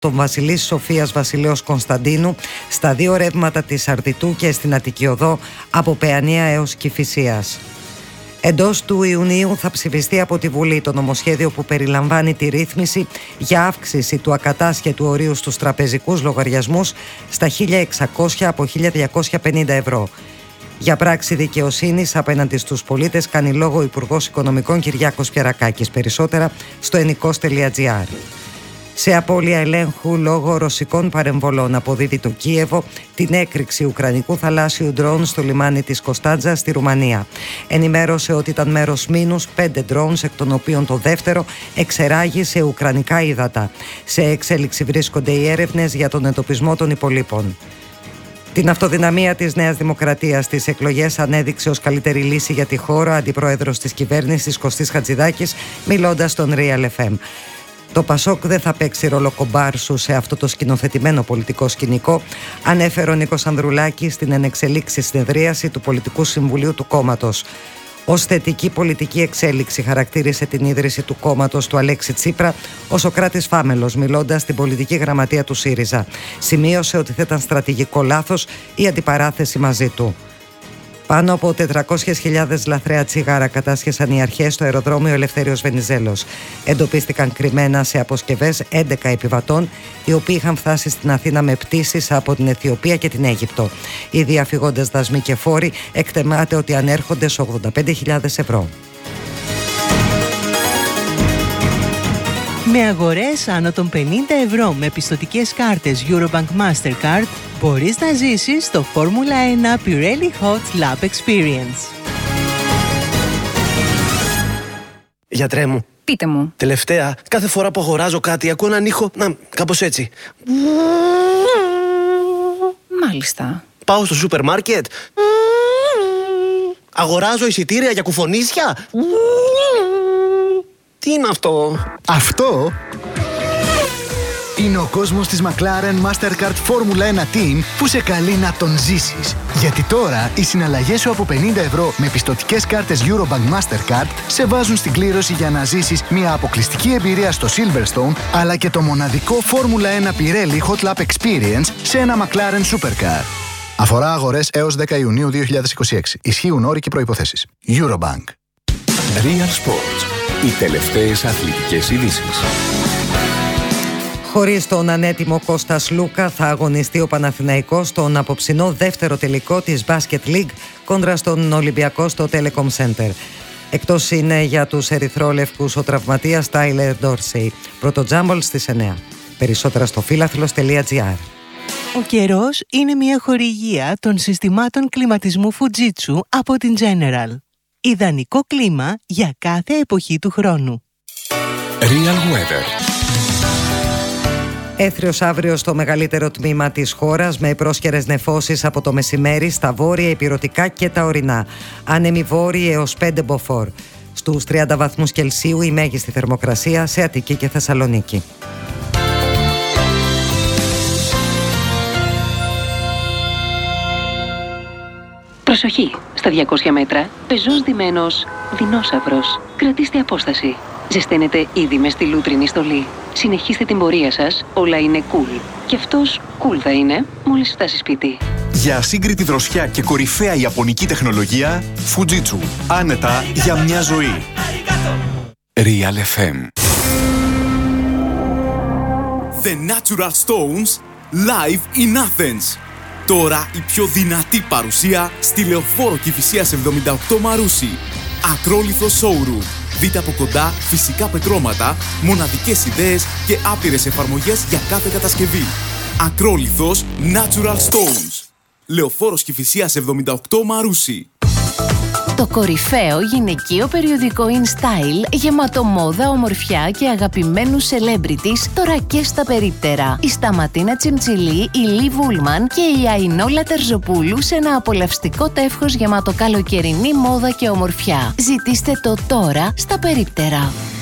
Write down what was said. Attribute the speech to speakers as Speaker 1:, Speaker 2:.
Speaker 1: τον Βασιλής Σοφίας Βασιλέως Κωνσταντίνου, στα 2 ρεύματα της Αρδιτού και στην Αττική Οδό από Παιανία έως Κηφισίας. Εντός του Ιουνίου θα ψηφιστεί από τη Βουλή το νομοσχέδιο που περιλαμβάνει τη ρύθμιση για αύξηση του ακατάσχετου ορίου στους τραπεζικούς λογαριασμούς στα 1.600 από 1.250 ευρώ. Για πράξη δικαιοσύνης απέναντι στους πολίτες κάνει λόγο ο Υπουργός Οικονομικών Κυριάκος Πιερακάκης. Περισσότερα στο ennikos.gr. Σε απώλεια ελέγχου λόγω ρωσικών παρεμβολών αποδίδει το Κίεβο την έκρηξη ουκρανικού θαλάσσιου ντρόουν στο λιμάνι της Κωνσταντζα στη Ρουμανία. Ενημέρωσε ότι ήταν μέρος μήνους 5 ντρόουνς, εκ των οποίων το δεύτερο εξεράγει σε ουκρανικά ύδατα. Σε εξέλιξη βρίσκονται οι έρευνες για τον εντοπισμό των υπολείπων. Την αυτοδυναμία της Νέας Δημοκρατίας στις εκλογές ανέδειξε ως καλύτερη λύση για τη χώρα αντιπρόεδρος της κυβέρνησης Κωστής Χατζηδάκης, μιλώντας στον Real FM. Το Πασόκ δεν θα παίξει ρόλο κομπάρσου σε αυτό το σκηνοθετημένο πολιτικό σκηνικό, ανέφερε ο Νίκος Ανδρουλάκης στην ενεξελίξη συνεδρίαση του Πολιτικού Συμβουλίου του κόμματος. Ως θετική πολιτική εξέλιξη χαρακτήρισε την ίδρυση του κόμματος του Αλέξη Τσίπρα ο Σωκράτης Φάμελος, μιλώντας στην πολιτική γραμματεία του ΣΥΡΙΖΑ. Σημείωσε ότι θα ήταν στρατηγικό λάθος η αντιπαράθεση μαζί του. Πάνω από 400.000 λαθρέα τσιγάρα κατάσχεσαν οι αρχές στο αεροδρόμιο Ελευθέριος Βενιζέλος. Εντοπίστηκαν κρυμμένα σε αποσκευές 11 επιβατών, οι οποίοι είχαν φτάσει στην Αθήνα με πτήσεις από την Αιθιοπία και την Αίγυπτο. Οι διαφυγόντες δασμοί και φόροι εκτιμάται ότι ανέρχονται σε 85.000 ευρώ.
Speaker 2: Με αγορές άνω των 50 ευρώ με πιστωτικές κάρτες Eurobank Mastercard μπορείς να ζήσεις το Formula 1 Pirelli Hot Lap Experience.
Speaker 3: Γιατρέ μου.
Speaker 4: Πείτε μου.
Speaker 3: Τελευταία, κάθε φορά που αγοράζω κάτι ακούω έναν ήχο, κάπως έτσι.
Speaker 4: Μάλιστα.
Speaker 3: Πάω στο σούπερ μάρκετ. Αγοράζω εισιτήρια για κουφονίσια. Τι είναι αυτό?
Speaker 5: Αυτό είναι ο κόσμος της McLaren Mastercard Formula 1 Team που σε καλεί να τον ζήσεις. Γιατί τώρα οι συναλλαγές σου από 50 ευρώ με πιστωτικές κάρτες Eurobank Mastercard σε βάζουν στην κλήρωση για να ζήσεις μια αποκλειστική εμπειρία στο Silverstone, αλλά και το μοναδικό Formula 1 Pirelli Hot Lap Experience σε ένα McLaren Supercar. Αφορά αγορές έως 10 Ιουνίου 2026. Ισχύουν όροι και προϋποθέσεις. Eurobank.
Speaker 6: Real Sports. Οι τελευταίες αθλητικές ειδήσεις.
Speaker 1: Χωρίς τον ανέτοιμο Κώστα Σλούκα θα αγωνιστεί ο Παναθηναϊκός στον απόψινό δεύτερο τελικό της Basket League κόντρα στον Ολυμπιακό στο Telecom Center. Εκτός είναι για τους ερυθρόλευκους ο τραυματίας Tyler Dorsey. Πρώτο τζάμπολ στις 9. Περισσότερα στο φίλαθλος.gr.
Speaker 2: Ο καιρός είναι μια χορηγία των συστημάτων κλιματισμού Fujitsu από την General. Ιδανικό κλίμα για κάθε εποχή του χρόνου.
Speaker 6: Real Weather.
Speaker 1: Έθριος αύριο στο μεγαλύτερο τμήμα της χώρας με πρόσκαιρες νεφώσεις από το μεσημέρι στα βόρεια, ηπειρωτικά και τα ορεινά. Άνεμοι βόρειοι έως 5 μποφόρ. Στους 30 βαθμούς Κελσίου η μέγιστη θερμοκρασία σε Αττική και Θεσσαλονίκη.
Speaker 4: Προσοχή! Στα 200 μέτρα, πεζός ντυμένος δεινόσαυρος. Κρατήστε απόσταση. Ζεσταίνετε ήδη μες στη λούτρινη στολή. Συνεχίστε την πορεία σας, όλα είναι cool. Και αυτός cool θα είναι μόλις φτάσει σπίτι.
Speaker 7: Για ασύγκριτη δροσιά και κορυφαία ιαπωνική τεχνολογία, Fujitsu. Άνετα για μια ζωή.
Speaker 6: Real FM.
Speaker 8: The Natural Stones live in Athens. Τώρα η πιο δυνατή παρουσία στη Λεωφόρο Κηφισίας 78 Μαρούσι. Ακρόλιθο showroom. Δείτε από κοντά φυσικά πετρώματα, μοναδικές ιδέες και άπειρες εφαρμογές για κάθε κατασκευή. Ακρόλιθος Natural Stones. Λεωφόρος Κηφισίας 78 Μαρούσι.
Speaker 9: Το κορυφαίο γυναικείο περιοδικό InStyle γεμάτο μόδα, ομορφιά και αγαπημένους celebrities τώρα και στα περίπτερα. Η Σταματίνα Τσιμτσιλή, η Λι Βούλμαν και η Αϊνόλα Τερζοπούλου σε ένα απολαυστικό τεύχος γεμάτο καλοκαιρινή μόδα και ομορφιά. Ζητήστε το τώρα στα περίπτερα.